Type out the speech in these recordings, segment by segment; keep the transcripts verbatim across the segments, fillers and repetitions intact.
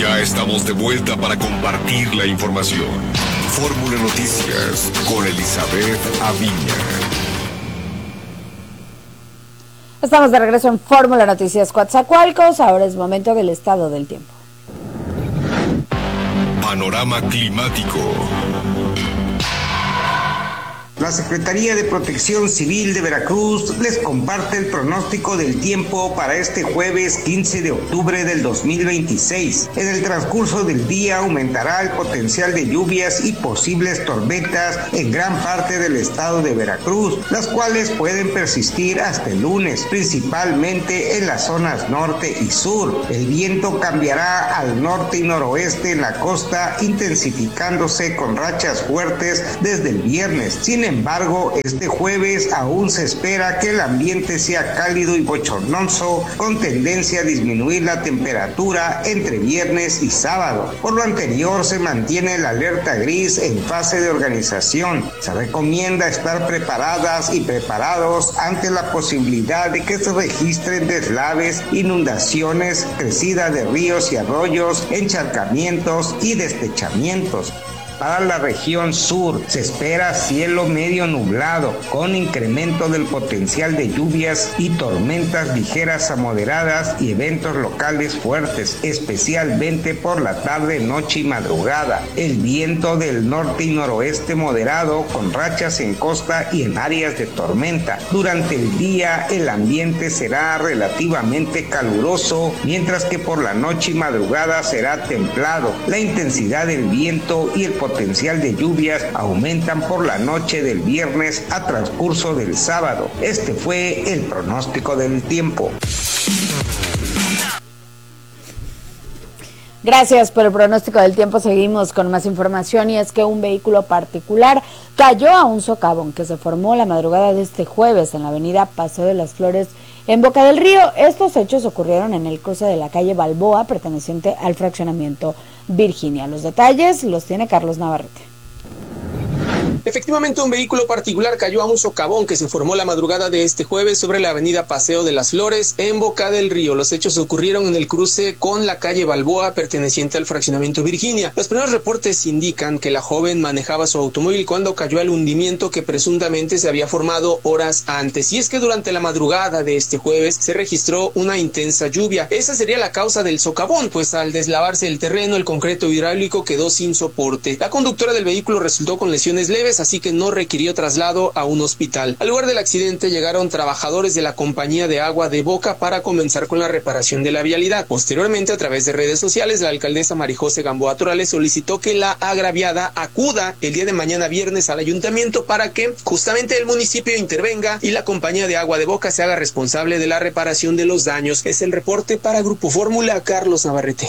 Ya estamos de vuelta para compartir la información. Fórmula Noticias con Elizabeth Aviña. Estamos de regreso en Fórmula Noticias Coatzacoalcos. Ahora es momento del estado del tiempo. Panorama climático. La Secretaría de Protección Civil de Veracruz les comparte el pronóstico del tiempo para este jueves quince de octubre del dos mil veintiséis. En el transcurso del día aumentará el potencial de lluvias y posibles tormentas en gran parte del estado de Veracruz, las cuales pueden persistir hasta el lunes, principalmente en las zonas norte y sur. El viento cambiará al norte y noroeste en la costa, intensificándose con rachas fuertes desde el viernes. Sin Sin embargo, este jueves aún se espera que el ambiente sea cálido y bochornoso, con tendencia a disminuir la temperatura entre viernes y sábado. Por lo anterior, se mantiene la alerta gris en fase de organización. Se recomienda estar preparadas y preparados ante la posibilidad de que se registren deslaves, inundaciones, crecida de ríos y arroyos, encharcamientos y destechamientos. Para la región sur se espera cielo medio nublado, con incremento del potencial de lluvias y tormentas ligeras a moderadas y eventos locales fuertes, especialmente por la tarde, noche y madrugada. El viento del norte y noroeste moderado, con rachas en costa y en áreas de tormenta. Durante el día el ambiente será relativamente caluroso, mientras que por la noche y madrugada será templado. La intensidad del viento y el potencial potencial de lluvias aumentan por la noche del viernes a transcurso del sábado. Este fue el pronóstico del tiempo. Gracias por el pronóstico del tiempo. Seguimos con más información, y es que un vehículo particular cayó a un socavón que se formó la madrugada de este jueves en la avenida Paseo de las Flores en Boca del Río. Estos hechos ocurrieron en el cruce de la calle Balboa, perteneciente al fraccionamiento Virginia. Los detalles los tiene Carlos Navarrete. Efectivamente, un vehículo particular cayó a un socavón que se formó la madrugada de este jueves sobre la avenida Paseo de las Flores en Boca del Río. Los hechos ocurrieron en el cruce con la calle Balboa, perteneciente al fraccionamiento Virginia. Los primeros reportes indican que la joven manejaba su automóvil cuando cayó al hundimiento que presuntamente se había formado horas antes. Y es que durante la madrugada de este jueves se registró una intensa lluvia. Esa sería la causa del socavón, pues al deslavarse el terreno, el concreto hidráulico quedó sin soporte. La conductora del vehículo resultó con lesiones leves, así que no requirió traslado a un hospital. Al lugar del accidente llegaron trabajadores de la compañía de agua de Boca para comenzar con la reparación de la vialidad. Posteriormente, a través de redes sociales, la alcaldesa Marijose Gamboa Torales solicitó que la agraviada acuda el día de mañana viernes al ayuntamiento para que justamente el municipio intervenga y la compañía de agua de Boca se haga responsable de la reparación de los daños. Es el reporte para Grupo Fórmula, Carlos Navarrete.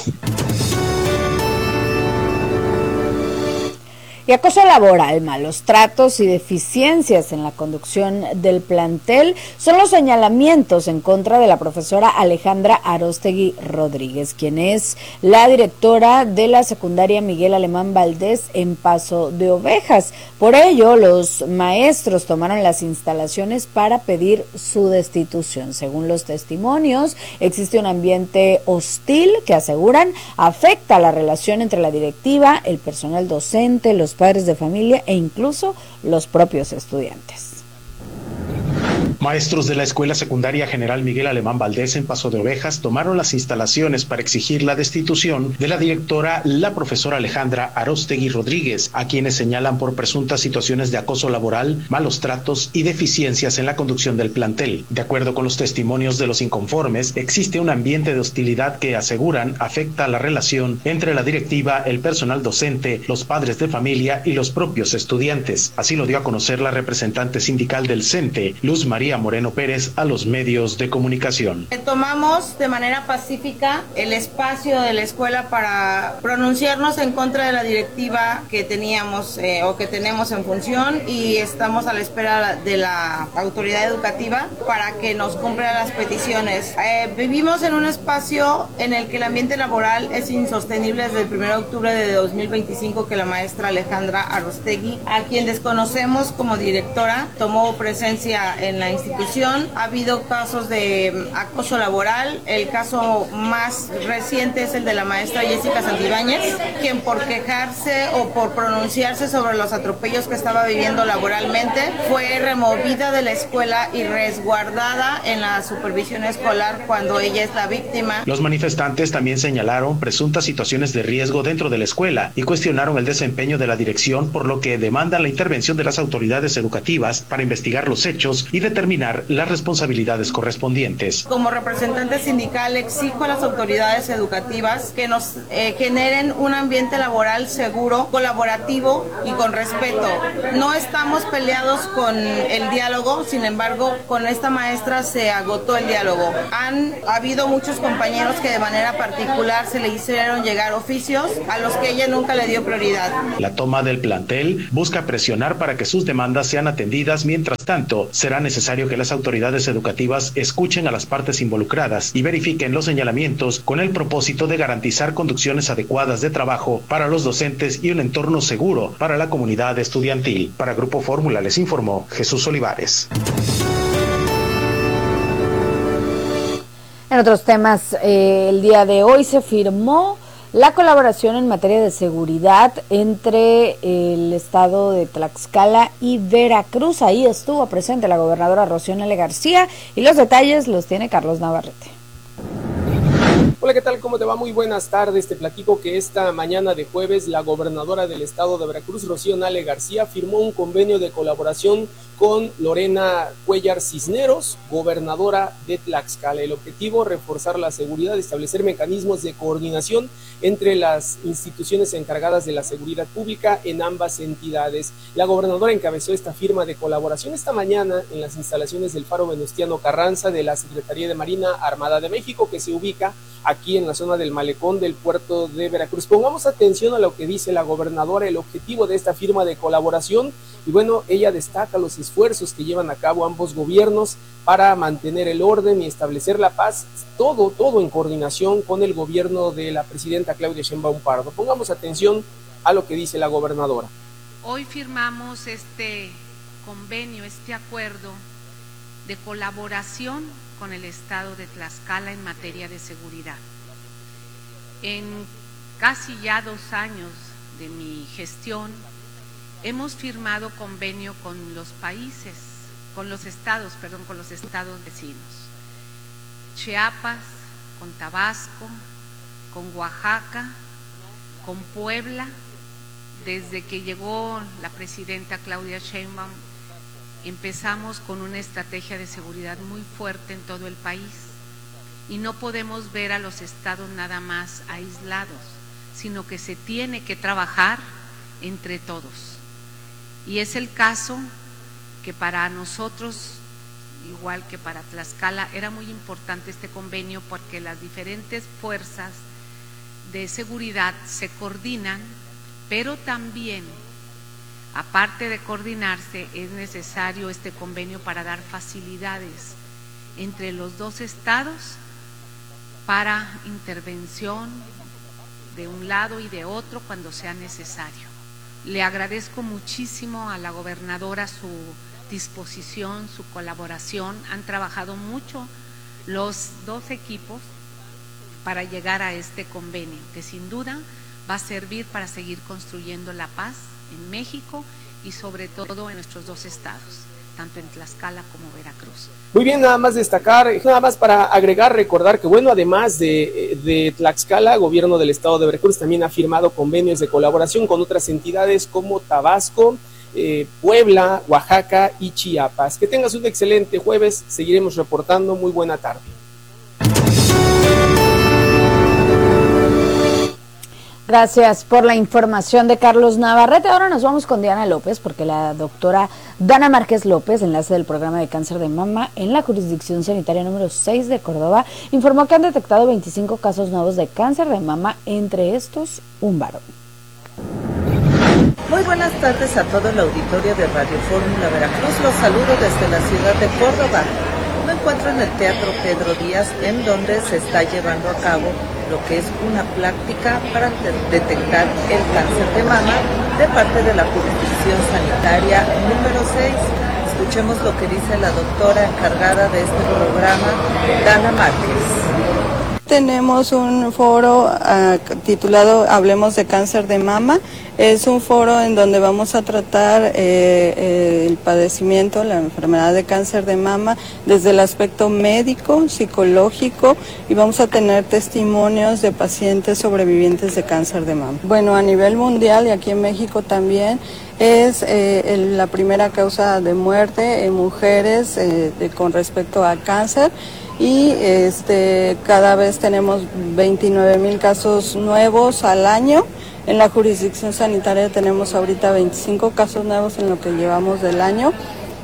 Y acoso laboral, malos tratos y deficiencias en la conducción del plantel son los señalamientos en contra de la profesora Alejandra Aróstegui Rodríguez, quien es la directora de la secundaria Miguel Alemán Valdés en Paso de Ovejas. Por ello, los maestros tomaron las instalaciones para pedir su destitución. Según los testimonios, existe un ambiente hostil que aseguran afecta la relación entre la directiva, el personal docente, los padres de familia e incluso los propios estudiantes. Maestros de la Escuela Secundaria General Miguel Alemán Valdés en Paso de Ovejas tomaron las instalaciones para exigir la destitución de la directora, la profesora Alejandra Aróstegui Rodríguez, a quienes señalan por presuntas situaciones de acoso laboral, malos tratos y deficiencias en la conducción del plantel. De acuerdo con los testimonios de los inconformes, existe un ambiente de hostilidad que aseguran afecta la relación entre la directiva, el personal docente, los padres de familia y los propios estudiantes. Así lo dio a conocer la representante sindical del CENTE, Luz María Moreno Pérez, a los medios de comunicación. Tomamos de manera pacífica el espacio de la escuela para pronunciarnos en contra de la directiva que teníamos eh, o que tenemos en función, y estamos a la espera de la autoridad educativa para que nos cumpla las peticiones. Eh, vivimos en un espacio en el que el ambiente laboral es insostenible desde el primero de octubre de dos mil veinticinco, que la maestra Alejandra Aróstegui, a quien desconocemos como directora, tomó presencia en la institución institución. Ha habido casos de acoso laboral. El caso más reciente es el de la maestra Jessica Santibáñez, quien por quejarse o por pronunciarse sobre los atropellos que estaba viviendo laboralmente, fue removida de la escuela y resguardada en la supervisión escolar cuando ella es la víctima. Los manifestantes también señalaron presuntas situaciones de riesgo dentro de la escuela y cuestionaron el desempeño de la dirección, por lo que demandan la intervención de las autoridades educativas para investigar los hechos y determinar las responsabilidades correspondientes. Como representante sindical exijo a las autoridades educativas que nos eh, generen un ambiente laboral seguro, colaborativo y con respeto. No estamos peleados con el diálogo, sin embargo, con esta maestra se agotó el diálogo. Han habido muchos compañeros que de manera particular se le hicieron llegar oficios a los que ella nunca le dio prioridad. La toma del plantel busca presionar para que sus demandas sean atendidas. Mientras tanto, será necesario que las autoridades educativas escuchen a las partes involucradas y verifiquen los señalamientos con el propósito de garantizar condiciones adecuadas de trabajo para los docentes y un entorno seguro para la comunidad estudiantil. Para Grupo Fórmula les informó Jesús Olivares. En otros temas, eh, el día de hoy se firmó la colaboración en materia de seguridad entre el estado de Tlaxcala y Veracruz. Ahí estuvo presente la gobernadora Rocío Nale García y los detalles los tiene Carlos Navarrete. Hola, ¿qué tal? ¿Cómo te va? Muy buenas tardes. Te platico que esta mañana de jueves la gobernadora del estado de Veracruz, Rocío Nale García, firmó un convenio de colaboración con Lorena Cuellar Cisneros, gobernadora de Tlaxcala. El objetivo, reforzar la seguridad, establecer mecanismos de coordinación entre las instituciones encargadas de la seguridad pública en ambas entidades. La gobernadora encabezó esta firma de colaboración esta mañana en las instalaciones del Faro Venustiano Carranza de la Secretaría de Marina Armada de México, que se ubica aquí en la zona del malecón del puerto de Veracruz. Pongamos atención a lo que dice la gobernadora, el objetivo de esta firma de colaboración, y bueno, ella destaca los esfuerzos que llevan a cabo ambos gobiernos para mantener el orden y establecer la paz, todo, todo en coordinación con el gobierno de la presidenta Claudia Sheinbaum Pardo. Pongamos atención a lo que dice la gobernadora. Hoy firmamos este convenio, este acuerdo de colaboración con el estado de Tlaxcala en materia de seguridad. En casi ya dos años de mi gestión, hemos firmado convenio con los países, con los estados, perdón, con los estados vecinos. Chiapas, con Tabasco, con Oaxaca, con Puebla. Desde que llegó la presidenta Claudia Sheinbaum, empezamos con una estrategia de seguridad muy fuerte en todo el país y no podemos ver a los estados nada más aislados, sino que se tiene que trabajar entre todos. Y es el caso que para nosotros, igual que para Tlaxcala, era muy importante este convenio porque las diferentes fuerzas de seguridad se coordinan, pero también, aparte de coordinarse, es necesario este convenio para dar facilidades entre los dos estados para intervención de un lado y de otro cuando sea necesario. Le agradezco muchísimo a la gobernadora su disposición, su colaboración. Han trabajado mucho los dos equipos para llegar a este convenio, que sin duda va a servir para seguir construyendo la paz en México y sobre todo en nuestros dos estados, tanto en Tlaxcala como Veracruz. Muy bien, nada más destacar, nada más para agregar, recordar que bueno, además de, de Tlaxcala, gobierno del estado de Veracruz también ha firmado convenios de colaboración con otras entidades como Tabasco, eh, Puebla, Oaxaca y Chiapas. Que tengas un excelente jueves, seguiremos reportando. Muy buena tarde. Gracias por la información de Carlos Navarrete. Ahora nos vamos con Diana López, porque la doctora Dana Márquez López, enlace del programa de cáncer de mama en la jurisdicción sanitaria número seis de Córdoba, informó que han detectado veinticinco casos nuevos de cáncer de mama, entre estos un varón. Muy buenas tardes a todo el auditorio de Radio Fórmula Veracruz. Los saludo desde la ciudad de Córdoba. Me encuentro en el Teatro Pedro Díaz, en donde se está llevando a cabo lo que es una práctica para detectar el cáncer de mama de parte de la jurisdicción sanitaria número seis. Escuchemos lo que dice la doctora encargada de este programa, Dana Márquez. Tenemos un foro uh, titulado Hablemos de Cáncer de Mama. Es un foro en donde vamos a tratar eh, eh, el padecimiento, la enfermedad de cáncer de mama desde el aspecto médico, psicológico, y vamos a tener testimonios de pacientes sobrevivientes de cáncer de mama. Bueno, a nivel mundial y aquí en México también es eh, el, la primera causa de muerte en mujeres eh, de, con respecto a cáncer. Y este, cada vez tenemos veintinueve mil casos nuevos al año. En la jurisdicción sanitaria tenemos ahorita veinticinco casos nuevos en lo que llevamos del año.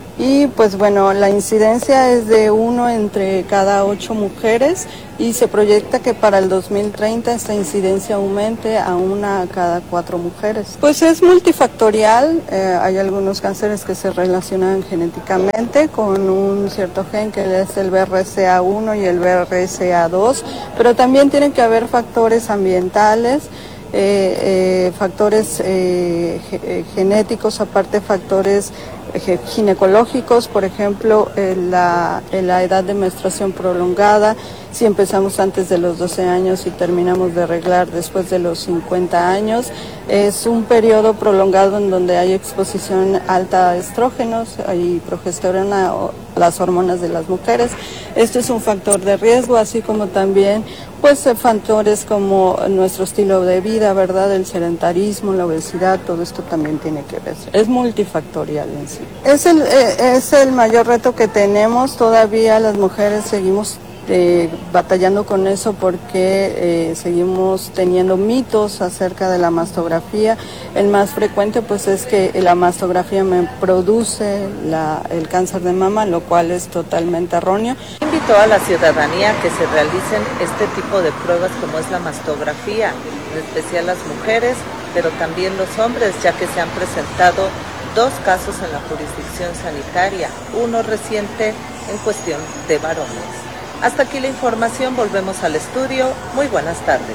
Y pues bueno, la incidencia es de uno entre cada ocho mujeres y se proyecta que para el dos mil treinta esta incidencia aumente a una cada cuatro mujeres. Pues es multifactorial, eh, hay algunos cánceres que se relacionan genéticamente con un cierto gen que es el B R C A uno y el B R C A dos, pero también tienen que haber factores ambientales, eh, eh, factores eh, ge- genéticos, aparte factores ginecológicos, por ejemplo, en la, en la edad de menstruación prolongada, si empezamos antes de los doce años y terminamos de reglar después de los cincuenta años, es un periodo prolongado en donde hay exposición alta a estrógenos y progesterona, las hormonas de las mujeres. Esto es un factor de riesgo, así como también pues factores como nuestro estilo de vida, ¿verdad? El sedentarismo, la obesidad, todo esto también tiene que ver. Es multifactorial en sí. Es el, es el mayor reto que tenemos, todavía las mujeres seguimos Eh, batallando con eso porque eh, seguimos teniendo mitos acerca de la mastografía. El más frecuente pues es que la mastografía me produce la, el cáncer de mama, lo cual es totalmente erróneo. Invitó a la ciudadanía a que se realicen este tipo de pruebas como es la mastografía, en especial las mujeres, pero también los hombres, ya que se han presentado dos casos en la jurisdicción sanitaria, uno reciente en cuestión de varones. Hasta aquí la información, volvemos al estudio. Muy buenas tardes.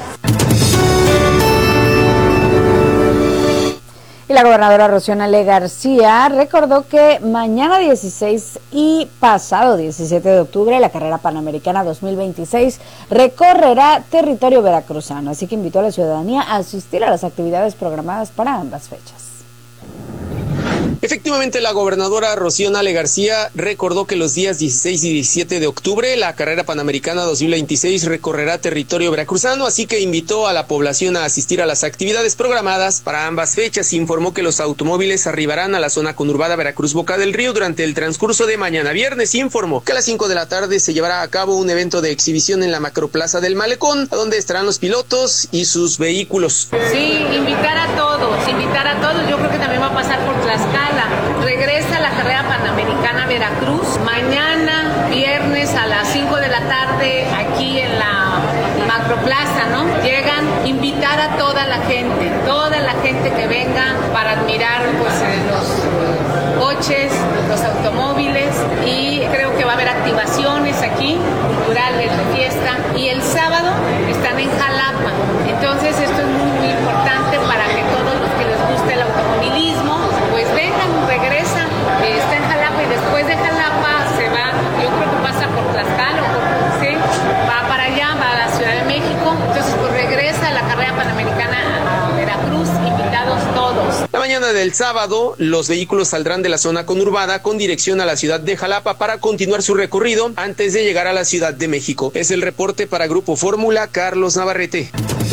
Y la gobernadora Rocío Nale García recordó que mañana dieciséis y pasado diecisiete de octubre la carrera panamericana dos mil veintiséis recorrerá territorio veracruzano, así que invitó a la ciudadanía a asistir a las actividades programadas para ambas fechas. Efectivamente, la gobernadora Rocío Nale García recordó que los días dieciséis y diecisiete de octubre la carrera panamericana dos mil veintiséis recorrerá territorio veracruzano, así que invitó a la población a asistir a las actividades programadas para ambas fechas. Informó que los automóviles arribarán a la zona conurbada Veracruz-Boca del Río durante el transcurso de mañana viernes. Informó que a las cinco de la tarde se llevará a cabo un evento de exhibición en la macroplaza del Malecón, a donde estarán los pilotos y sus vehículos. Sí, invitar a todos, invitar a todos. Yo creo que también va a pasar por Tlaxcala. Regresa la carrera panamericana Veracruz mañana viernes a las cinco de la tarde aquí en la macroplaza, ¿no? Llegan, invitar a toda la gente, toda la gente que venga para admirar pues los coches, los automóviles, y creo que va a haber activaciones aquí, culturales, de fiesta, y el sábado están en Jalapa. Entonces esto es muy, muy importante para que todos los que les guste el automovilismo pues vengan, regresan, eh, está en Jalapa y después de Jalapa se va, yo creo que pasa por Tlaxcala, por, ¿sí? Va para allá, va a la Ciudad de México, entonces pues regresa a la carrera panamericana a Veracruz, invitados todos. La mañana del sábado, los vehículos saldrán de la zona conurbada con dirección a la ciudad de Jalapa para continuar su recorrido antes de llegar a la Ciudad de México. Es el reporte para Grupo Fórmula, Carlos Navarrete.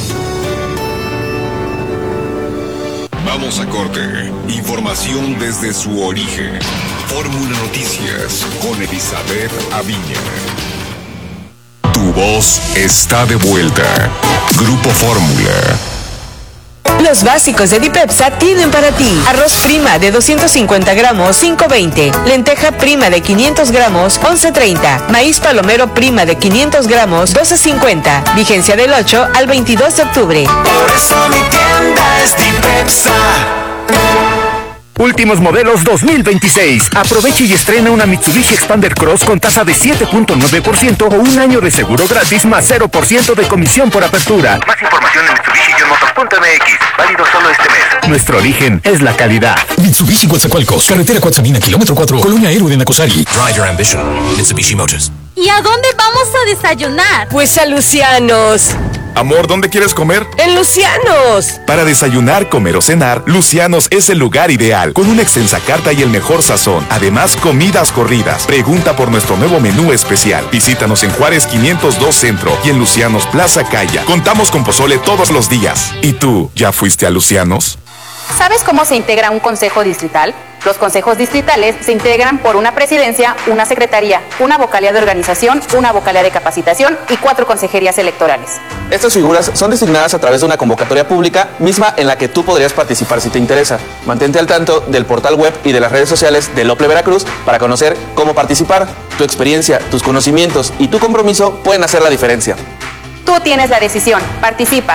Vamos a corte. Información desde su origen. Fórmula Noticias con Elizabeth Aviña. Tu voz está de vuelta. Grupo Fórmula. Los básicos de Dipepsa tienen para ti: arroz prima de doscientos cincuenta gramos, cinco veinte; lenteja prima de quinientos gramos, once treinta; maíz palomero prima de quinientos gramos, doce cincuenta. Vigencia del ocho al veintidós de octubre. Por eso mi tienda es Dipepsa. Últimos modelos dos mil veintiséis. Aprovecha y estrena una Mitsubishi Expander Cross con tasa de siete punto nueve por ciento o un año de seguro gratis más cero por ciento de comisión por apertura. Más información en Mitsubishi y en Motorsport. punto m x. Válido solo este mes. Nuestro origen es la calidad. Mitsubishi Coatzacoalcos, carretera Coatzamina, kilómetro cuatro, Colonia Héroe de Nacosari. Ride your ambition, Mitsubishi Motors. ¿Y a dónde vamos a desayunar? Pues a Lucianos. Amor, ¿dónde quieres comer? En Lucianos. Para desayunar, comer o cenar, Lucianos es el lugar ideal, con una extensa carta y el mejor sazón. Además, comidas corridas. Pregunta por nuestro nuevo menú especial. Visítanos en Juárez quinientos dos Centro y en Lucianos Plaza Calla. Contamos con pozole todos los días. ¿Y tú, ya fuiste a Lucianos? ¿Sabes cómo se integra un consejo distrital? Los consejos distritales se integran por una presidencia, una secretaría, una vocalía de organización, una vocalía de capacitación y cuatro consejerías electorales. Estas figuras son designadas a través de una convocatoria pública, misma en la que tú podrías participar si te interesa. Mantente al tanto del portal web y de las redes sociales de Ople Veracruz para conocer cómo participar. Tu experiencia, tus conocimientos y tu compromiso pueden hacer la diferencia. Tú tienes la decisión. Participa.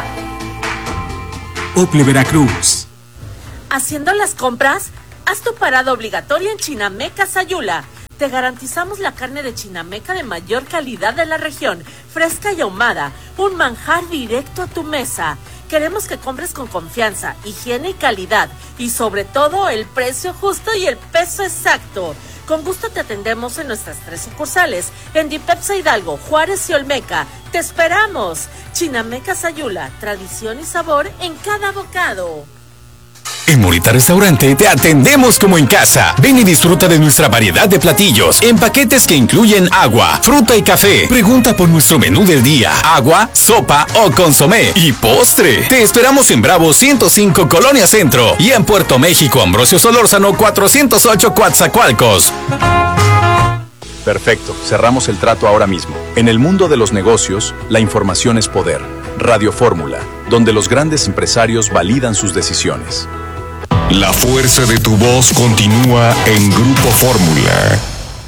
Ople Veracruz. Haciendo las compras, haz tu parada obligatoria en Chinameca Sayula. Te garantizamos la carne de Chinameca de mayor calidad de la región, fresca y ahumada, un manjar directo a tu mesa. Queremos que compres con confianza, higiene y calidad, y sobre todo el precio justo y el peso exacto. Con gusto te atendemos en nuestras tres sucursales, en Dipepsa Hidalgo, Juárez y Olmeca. ¡Te esperamos! Chinameca Sayula, tradición y sabor en cada bocado. En Morita Restaurante te atendemos como en casa. Ven y disfruta de nuestra variedad de platillos en paquetes que incluyen agua, fruta y café. Pregunta por nuestro menú del día: agua, sopa o consomé y postre. Te esperamos en Bravo ciento cinco Colonia Centro y en Puerto México Ambrosio Solórzano cuatrocientos ocho Coatzacoalcos. Perfecto, cerramos el trato ahora mismo. En el mundo de los negocios, la información es poder. Radio Fórmula, donde los grandes empresarios validan sus decisiones. La fuerza de tu voz continúa en Grupo Fórmula.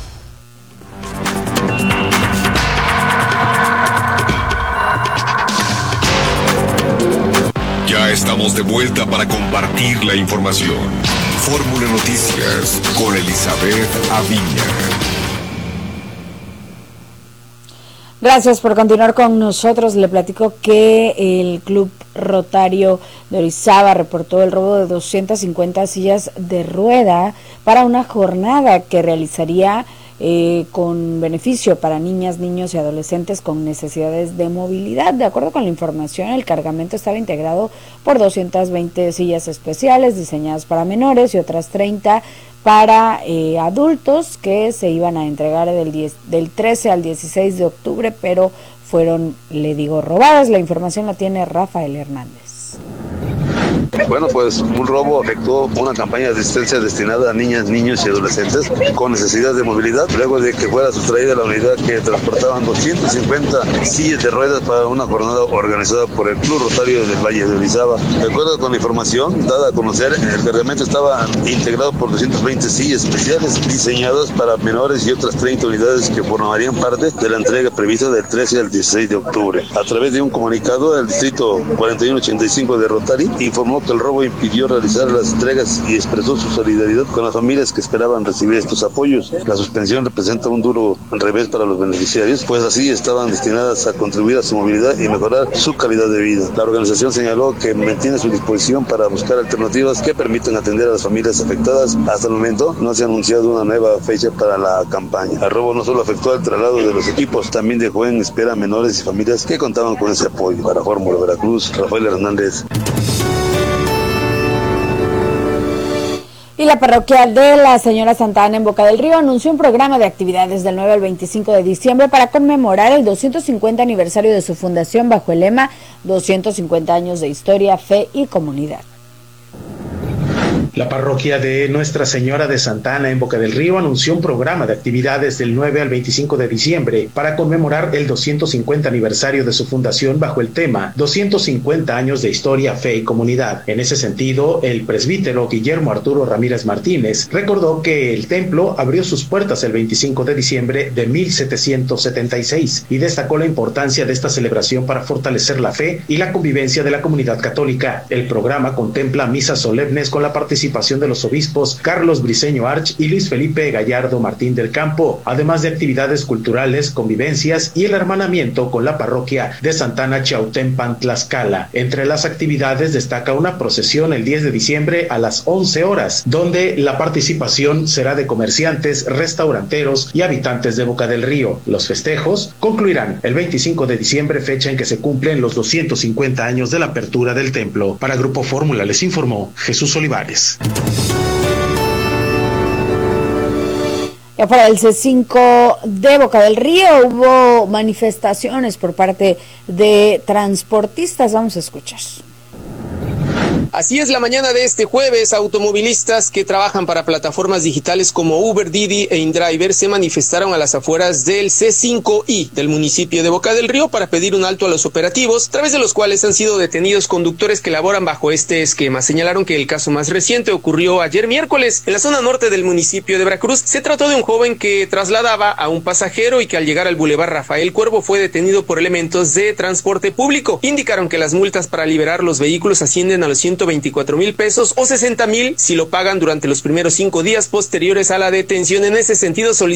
Ya estamos de vuelta para compartir la información. Fórmula Noticias con Elizabeth Aviña. Gracias por continuar con nosotros. Le platico que el Club Rotario de Orizaba reportó el robo de doscientas cincuenta sillas de rueda para una jornada que realizaría eh, con beneficio para niñas, niños y adolescentes con necesidades de movilidad. De acuerdo con la información, el cargamento estaba integrado por doscientas veinte sillas especiales diseñadas para menores y otras treinta para eh, adultos que se iban a entregar del, diez, del trece al dieciséis de octubre, pero fueron, le digo, robadas. La información la tiene Rafael Hernández. Bueno, pues un robo afectó una campaña de asistencia destinada a niñas, niños y adolescentes con necesidad de movilidad, luego de que fuera sustraída la unidad que transportaban doscientas cincuenta sillas de ruedas para una jornada organizada por el Club Rotario del Valle de Orizaba. De acuerdo con la información dada a conocer, el cargamento estaba integrado por doscientas veinte sillas especiales diseñadas para menores y otras treinta unidades que formarían parte de la entrega prevista del trece al dieciséis de octubre. A través de un comunicado, el distrito cuarenta y uno ochenta y cinco de Rotary informó que el robo impidió realizar las entregas y expresó su solidaridad con las familias que esperaban recibir estos apoyos. La suspensión representa un duro revés para los beneficiarios, pues así estaban destinadas a contribuir a su movilidad y mejorar su calidad de vida. La organización señaló que mantiene su disposición para buscar alternativas que permitan atender a las familias afectadas. Hasta el momento no se ha anunciado una nueva fecha para la campaña. El robo no solo afectó al traslado de los equipos, también dejó en espera a menores y familias que contaban con ese apoyo. Para Fórmula Veracruz, Rafael Hernández. Y la parroquia de la Señora Santa Ana en Boca del Río anunció un programa de actividades del nueve al veinticinco de diciembre para conmemorar el doscientos cincuenta aniversario de su fundación bajo el lema doscientos cincuenta años de historia, fe y comunidad. La parroquia de Nuestra Señora de Santa Ana en Boca del Río anunció un programa de actividades del nueve al veinticinco de diciembre para conmemorar el doscientos cincuenta aniversario de su fundación bajo el tema doscientos cincuenta años de historia, fe y comunidad. En ese sentido, el presbítero Guillermo Arturo Ramírez Martínez recordó que el templo abrió sus puertas el veinticinco de diciembre de mil setecientos setenta y seis y destacó la importancia de esta celebración para fortalecer la fe y la convivencia de la comunidad católica. El programa contempla misas solemnes con la participación participación de los obispos Carlos Briceño Arch y Luis Felipe Gallardo Martín del Campo, además de actividades culturales, convivencias y el hermanamiento con la parroquia de Santana Chiautempan Tlaxcala. Entre las actividades destaca una procesión el diez de diciembre a las once horas, donde la participación será de comerciantes, restauranteros y habitantes de Boca del Río. Los festejos concluirán el veinticinco de diciembre, fecha en que se cumplen los doscientos cincuenta años de la apertura del templo. Para Grupo Fórmula les informó Jesús Olivares. Ya para el C cinco de Boca del Río hubo manifestaciones por parte de transportistas. Vamos a escuchar. Así es, la mañana de este jueves, automovilistas que trabajan para plataformas digitales como Uber, Didi e InDriver se manifestaron a las afueras del C cinco I del municipio de Boca del Río para pedir un alto a los operativos, a través de los cuales han sido detenidos conductores que laboran bajo este esquema. Señalaron que el caso más reciente ocurrió ayer miércoles en la zona norte del municipio de Veracruz. Se trató de un joven que trasladaba a un pasajero y que al llegar al bulevar Rafael Cuervo fue detenido por elementos de transporte público. Indicaron que las multas para liberar los vehículos ascienden a los ciento veinticuatro mil pesos o sesenta mil si lo pagan durante los primeros cinco días posteriores a la detención. En ese sentido, solicitaron